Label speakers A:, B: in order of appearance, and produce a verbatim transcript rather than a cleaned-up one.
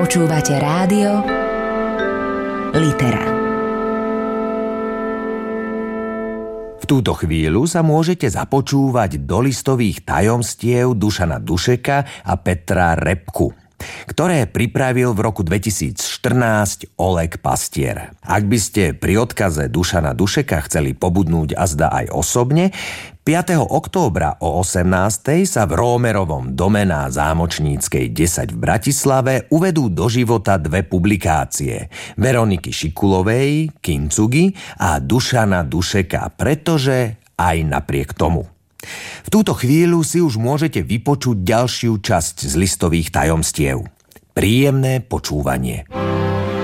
A: Počúvate rádio Litera.
B: V túto chvíľu sa môžete započúvať do listových tajomstiev Dušana Dušeka a Petra Repku, ktoré pripravil v roku dvetisícštrnásť Oleg Pastier. Ak by ste pri odkaze Dušana Dušeka chceli pobudnúť azda aj osobne, piateho októbra o osemnástej sa v Rómerovom dome na Zámočníckej desať v Bratislave uvedú do života dve publikácie Veroniky Šikulovej, Kyncugy a Dušana Dušeka, pretože aj napriek tomu. V túto chvíľu si už môžete vypočuť ďalšiu časť z listových tajomstiev. Príjemné počúvanie.